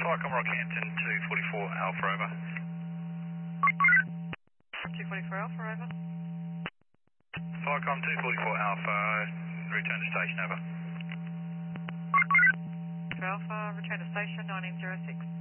Vicom Rockhampton 244 Alpha over. 244 Alpha, over. Vicom 244 Alpha, return to station over. Alpha, return to station 1906.